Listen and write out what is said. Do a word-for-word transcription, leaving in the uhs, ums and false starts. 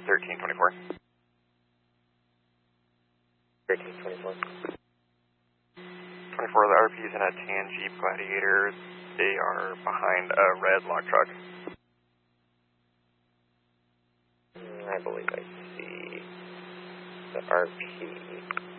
thirteen twenty-four. thirteen twenty-four. twenty-four, the R P's in a tan Jeep Gladiator. They are behind a red log truck. I believe I see the R P.